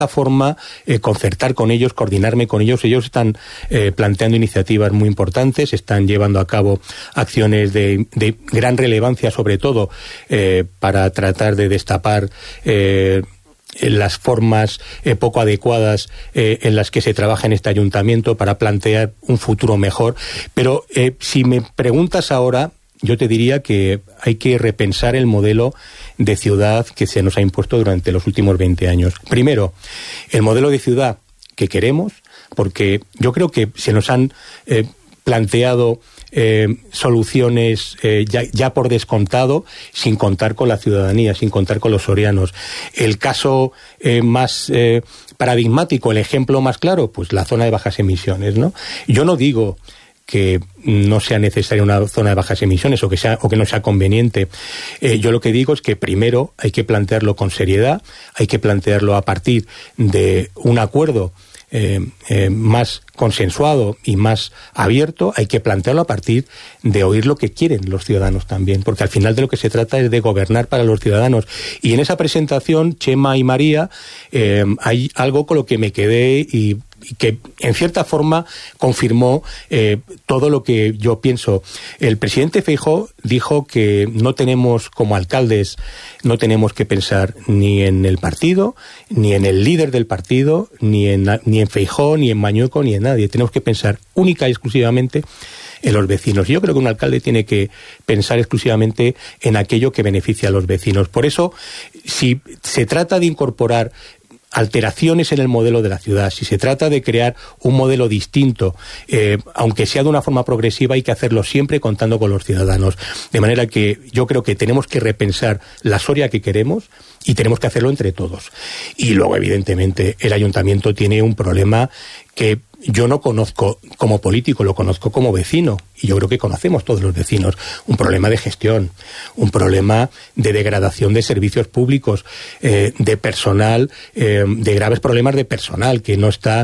forma concertar con ellos, coordinarme con ellos. Ellos están planteando iniciativas muy importantes, están llevando a cabo acciones de gran relevancia, sobre todo para tratar de destapar las formas poco adecuadas en las que se trabaja en este ayuntamiento para plantear un futuro mejor. Pero si me preguntas ahora, yo te diría que hay que repensar el modelo de ciudad que se nos ha impuesto durante los últimos 20 años. Primero, el modelo de ciudad que queremos, porque yo creo que se nos han planteado soluciones ya por descontado, sin contar con la ciudadanía, sin contar con los sorianos. El caso más paradigmático, el ejemplo más claro, pues la zona de bajas emisiones, ¿no? Yo no digo que no sea necesaria una zona de bajas emisiones o que no sea conveniente. Yo lo que digo es que primero hay que plantearlo con seriedad, hay que plantearlo a partir de un acuerdo más consensuado y más abierto. Hay que plantearlo a partir de oír lo que quieren los ciudadanos también, porque al final de lo que se trata es de gobernar para los ciudadanos. Y en esa presentación, Chema y María, hay algo con lo que me quedé y que en cierta forma confirmó todo lo que yo pienso. El presidente Feijóo dijo que no tenemos, como alcaldes, no tenemos que pensar ni en el partido, ni en el líder del partido, ni en Feijóo, ni en Mañueco, ni en nadie. Tenemos que pensar única y exclusivamente en los vecinos. Yo creo que un alcalde tiene que pensar exclusivamente en aquello que beneficia a los vecinos. Por eso, si se trata de incorporar alteraciones en el modelo de la ciudad, si se trata de crear un modelo distinto, aunque sea de una forma progresiva, hay que hacerlo siempre contando con los ciudadanos. De manera que yo creo que tenemos que repensar la Soria que queremos y tenemos que hacerlo entre todos. Y luego, evidentemente, el ayuntamiento tiene un problema que yo no conozco como político, lo conozco como vecino, y yo creo que conocemos todos los vecinos. Un problema de gestión, un problema de degradación de servicios públicos, de personal, de graves problemas de personal que no está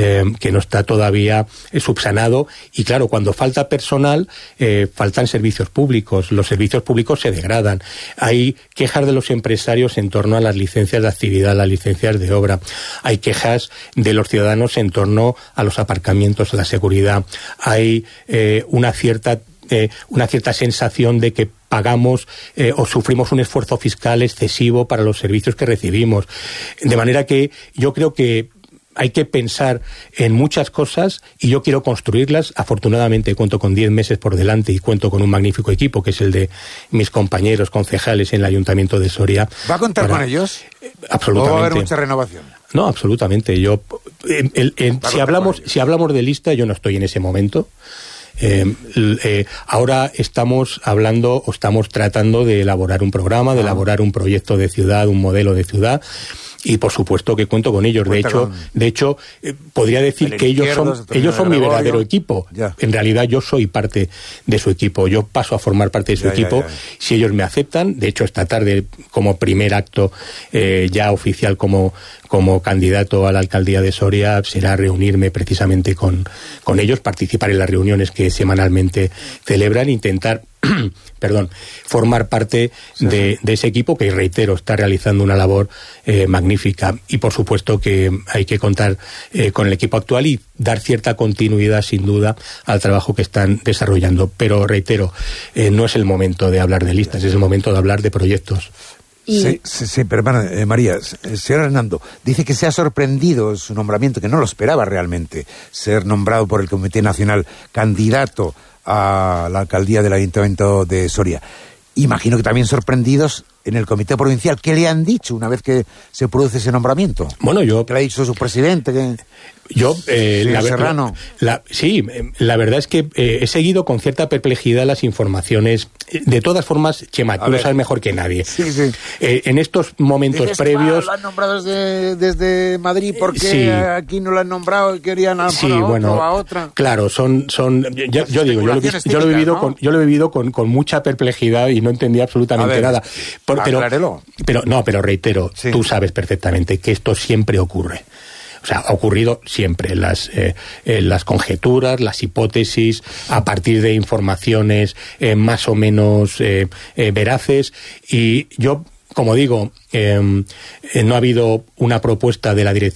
todavía subsanado. Y claro, cuando falta personal, faltan servicios públicos. Los servicios públicos se degradan. Hay quejas de los empresarios en torno a las licencias de actividad, las licencias de obra. Hay quejas de los ciudadanos en torno a los aparcamientos, a la seguridad. Hay una cierta sensación de que pagamos o sufrimos un esfuerzo fiscal excesivo para los servicios que recibimos. De manera que yo creo que hay que pensar en muchas cosas y yo quiero construirlas. Afortunadamente cuento con 10 meses por delante y cuento con un magnífico equipo que es el de mis compañeros concejales en el Ayuntamiento de Soria. ¿Va a contar con ellos? Absolutamente. ¿O va a haber mucha renovación? No, absolutamente. Yo, si hablamos de lista, yo no estoy en ese momento. Ahora estamos hablando o estamos tratando de elaborar un programa, de elaborar un proyecto de ciudad, un modelo de ciudad. Y por supuesto que cuento con ellos. De hecho, podría decir que ellos son mi verdadero equipo. Ya. En realidad yo soy parte de su equipo. Yo paso a formar parte de su equipo si ellos me aceptan. De hecho, esta tarde, como primer acto ya oficial como candidato a la alcaldía de Soria, será reunirme precisamente con ellos, participar en las reuniones que semanalmente celebran, intentar formar parte de ese equipo que, reitero, está realizando una labor magnífica. Y por supuesto que hay que contar con el equipo actual y dar cierta continuidad, sin duda, al trabajo que están desarrollando. Pero reitero, no es el momento de hablar de listas, es el momento de hablar de proyectos. Sí, pero María, señor Hernando, dice que se ha sorprendido su nombramiento, que no lo esperaba realmente, ser nombrado por el Comité Nacional candidato a la alcaldía del Ayuntamiento de Soria. Imagino que también sorprendidos en el Comité Provincial. ¿Qué le han dicho una vez que se produce ese nombramiento? Bueno, ¿Qué le ha dicho su presidente? Serrano. La verdad es que he seguido con cierta perplejidad las informaciones. De todas formas, Chema, tú lo sabes mejor que nadie. Sí. En estos momentos previos... Lo han nombrado desde Madrid porque aquí no lo han nombrado y querían a otra. Claro, yo lo he vivido con mucha perplejidad y no entendí absolutamente nada. Pero reitero, tú sabes perfectamente que esto siempre ocurre. O sea, ha ocurrido siempre las conjeturas, las hipótesis, a partir de informaciones más o menos veraces. Y yo como digo, no ha habido una propuesta de la dirección